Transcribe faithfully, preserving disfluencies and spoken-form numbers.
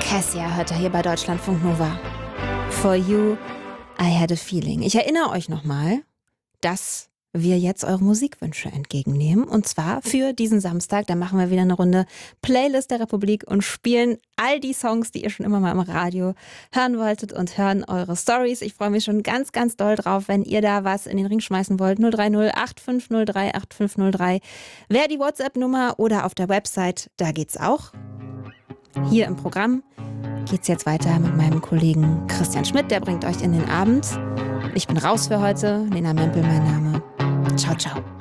Cassia hört ihr hier bei Deutschlandfunk Nova. For you, I had a feeling. Ich erinnere euch nochmal, dass wir jetzt eure Musikwünsche entgegennehmen. Und zwar für diesen Samstag. Da machen wir wieder eine Runde Playlist der Republik und spielen all die Songs, die ihr schon immer mal im Radio hören wolltet und hören eure Stories. Ich freue mich schon ganz, ganz doll drauf, wenn ihr da was in den Ring schmeißen wollt. null drei null acht fünf null drei acht fünf null drei wäre die WhatsApp-Nummer oder auf der Website. Da geht's auch. Hier im Programm geht's jetzt weiter mit meinem Kollegen Christian Schmidt. Der bringt euch in den Abend. Ich bin raus für heute. Lena Mempel mein Name. Ciao, ciao.